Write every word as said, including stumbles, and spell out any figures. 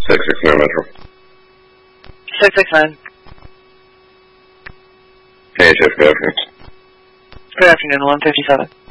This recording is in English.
six six nine Metro. six six nine. Hey, Jeff, good afternoon. Good afternoon, one fifty-seven.